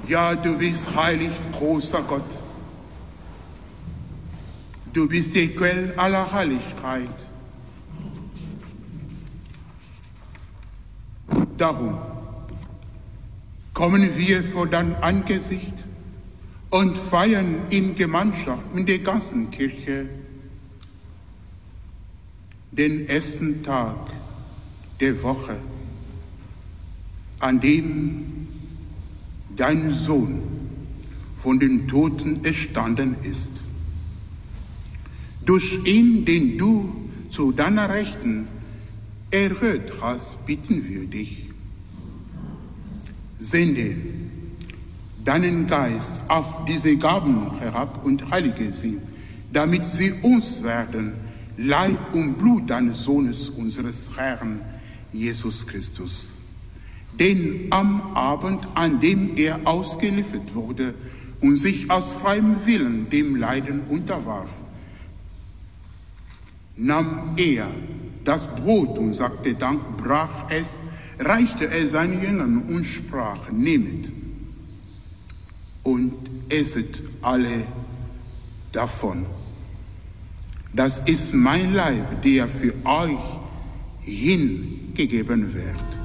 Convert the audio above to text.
Ja, du bist heilig, großer Gott. Du bist der Quell aller Heiligkeit. Darum kommen wir vor dein Angesicht und feiern in Gemeinschaft mit der ganzen Kirche den ersten Tag der Woche, an dem dein Sohn von den Toten erstanden ist. Durch ihn, den du zu deiner Rechten erhöht hast, bitten wir dich. Sende deinen Geist auf diese Gaben herab und heilige sie, damit sie uns werden, Leib und Blut deines Sohnes, unseres Herrn Jesus Christus. Denn am Abend, an dem er ausgeliefert wurde und sich aus freiem Willen dem Leiden unterwarf, nahm er das Brot und sagte Dank, brach es, reichte es seinen Jüngern und sprach, nehmet und esset alle davon. Das ist mein Leib, der für euch hingegeben wird.